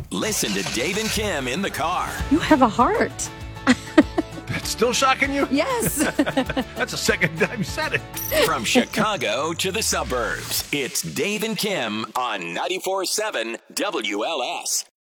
Listen to Dave and Kim in the car. You have a heart. That's still shocking you? Yes. That's the second time you said it. From Chicago to the suburbs, it's Dave and Kim on 94.7 WLS.